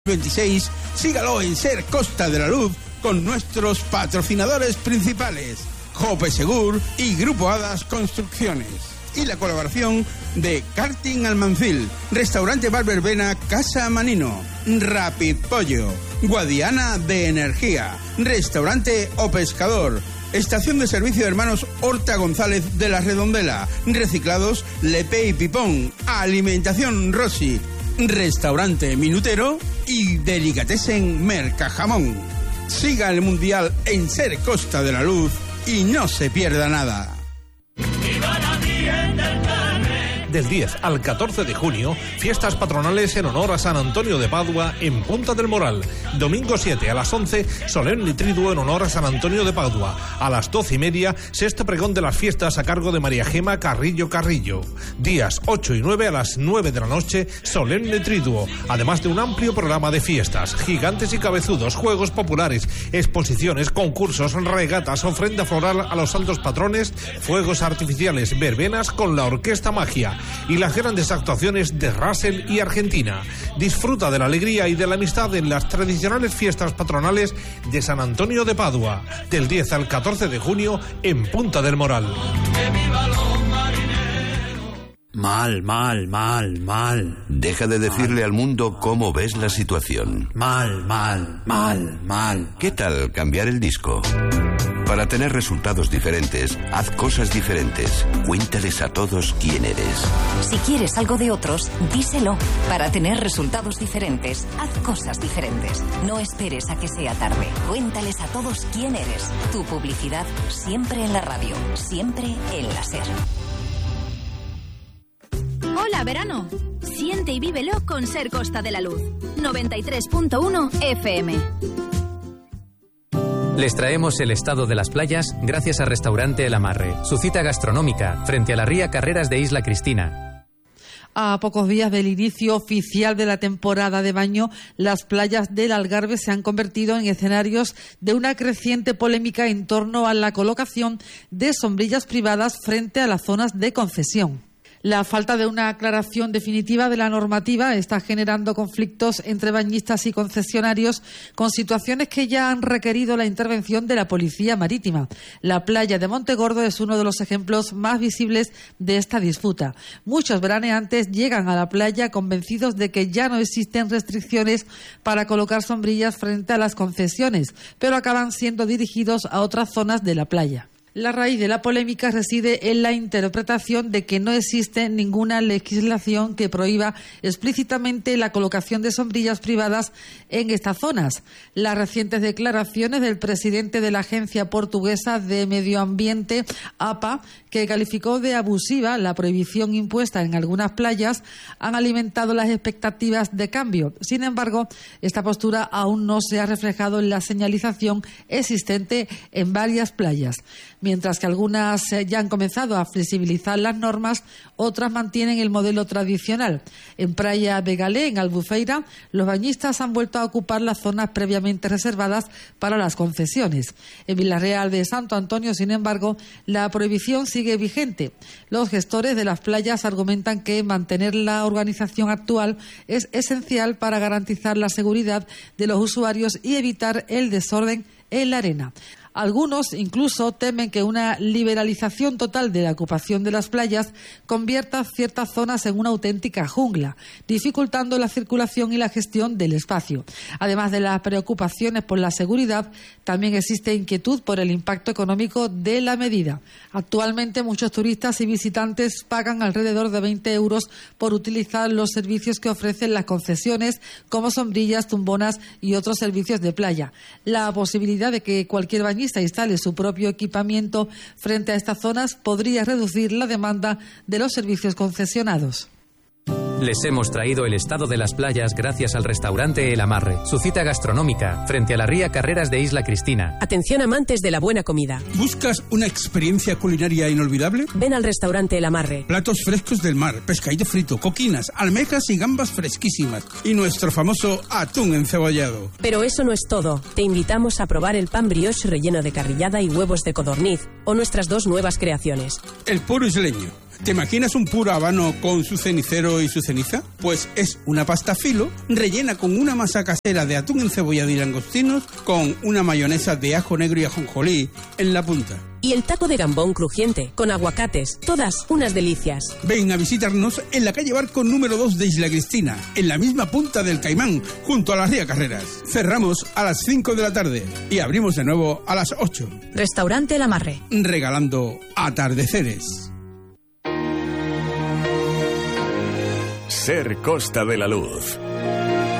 26, sígalo en Ser Costa de la Luz con nuestros patrocinadores principales, Jope Segur y Grupo Hadas Construcciones. Y la colaboración de Karting Almancil, Restaurante Bar Verbena Casa Manino, Rapid Pollo, Guadiana de Energía, Restaurante O Pescador, Estación de Servicio de Hermanos Horta González de la Redondela, Reciclados Lepe y Pipón, Alimentación Rossi, Restaurante Minutero y Delicatessen Mercajamón. Siga el Mundial en Ser Costa de la Luz y no se pierda nada. Del 10 al 14 de junio, fiestas patronales en honor a San Antonio de Padua en Punta del Moral. Domingo 7 a las 11, solemne triduo en honor a San Antonio de Padua. A las 12:30, sexto pregón de las fiestas a cargo de María Gema Carrillo Carrillo. Días 8 y 9 a las 9 de la noche, solemne triduo. Además de un amplio programa de fiestas, gigantes y cabezudos, juegos populares, exposiciones, concursos, regatas, ofrenda floral a los santos patrones, fuegos artificiales, verbenas con la Orquesta Magia y las grandes actuaciones de Russell y Argentina. Disfruta de la alegría y de la amistad en las tradicionales fiestas patronales de San Antonio de Padua, del 10 al 14 de junio en Punta del Moral. Mal. Deja de decirle al mundo cómo ves la situación. Mal. ¿Qué tal cambiar el disco? Para tener resultados diferentes, haz cosas diferentes. Cuéntales a todos quién eres. Si quieres algo de otros, díselo. Para tener resultados diferentes, haz cosas diferentes. No esperes a que sea tarde. Cuéntales a todos quién eres. Tu publicidad siempre en la radio, siempre en la SER. Hola, verano. Siente y vívelo con Ser Costa de la Luz. 93.1 FM. Les traemos el estado de las playas gracias a Restaurante El Amarre, su cita gastronómica frente a la ría Carreras de Isla Cristina. A pocos días del inicio oficial de la temporada de baño, las playas del Algarve se han convertido en escenarios de una creciente polémica en torno a la colocación de sombrillas privadas frente a las zonas de concesión. La falta de una aclaración definitiva de la normativa está generando conflictos entre bañistas y concesionarios, con situaciones que ya han requerido la intervención de la Policía Marítima. La playa de Montegordo es uno de los ejemplos más visibles de esta disputa. Muchos veraneantes llegan a la playa convencidos de que ya no existen restricciones para colocar sombrillas frente a las concesiones, pero acaban siendo dirigidos a otras zonas de la playa. La raíz de la polémica reside en la interpretación de que no existe ninguna legislación que prohíba explícitamente la colocación de sombrillas privadas en estas zonas. Las recientes declaraciones del presidente de la Agencia Portuguesa de Medio Ambiente, APA, que calificó de abusiva la prohibición impuesta en algunas playas, han alimentado las expectativas de cambio. Sin embargo, esta postura aún no se ha reflejado en la señalización existente en varias playas. Mientras que algunas ya han comenzado a flexibilizar las normas, otras mantienen el modelo tradicional. En Praia de Galé, en Albufeira, los bañistas han vuelto a ocupar las zonas previamente reservadas para las concesiones. En Villarreal de Santo Antonio, sin embargo, la prohibición sigue vigente. Los gestores de las playas argumentan que mantener la organización actual es esencial para garantizar la seguridad de los usuarios y evitar el desorden en la arena. Algunos incluso temen que una liberalización total de la ocupación de las playas convierta ciertas zonas en una auténtica jungla, dificultando la circulación y la gestión del espacio. Además de las preocupaciones por la seguridad, también existe inquietud por el impacto económico de la medida. Actualmente muchos turistas y visitantes pagan alrededor de 20 euros por utilizar los servicios que ofrecen las concesiones, como sombrillas, tumbonas y otros servicios de playa. La posibilidad de que cualquier bañista instale su propio equipamiento frente a estas zonas podría reducir la demanda de los servicios concesionados. Les hemos traído el estado de las playas gracias al Restaurante El Amarre, su cita gastronómica frente a la ría Carreras de Isla Cristina. Atención amantes de la buena comida. ¿Buscas una experiencia culinaria inolvidable? Ven al Restaurante El Amarre. Platos frescos del mar, pescadito frito, coquinas, almejas y gambas fresquísimas y nuestro famoso atún encebollado. Pero eso no es todo. Te invitamos a probar el pan brioche relleno de carrillada y huevos de codorniz o nuestras dos nuevas creaciones. El puro isleño ¿Te imaginas un puro habano con su cenicero y su ceniza? Pues es una pasta filo rellena con una masa casera de atún encebollado y langostinos con una mayonesa de ajo negro y ajonjolí en la punta. Y el taco de gambón crujiente, con aguacates, todas unas delicias. Ven a visitarnos en la calle Barco número 2 de Isla Cristina, en la misma punta del Caimán, junto a la Ría Carreras. Cerramos a las 5 de la tarde y abrimos de nuevo a las 8. Restaurante El Amarre. Regalando atardeceres. Ser Costa de la Luz.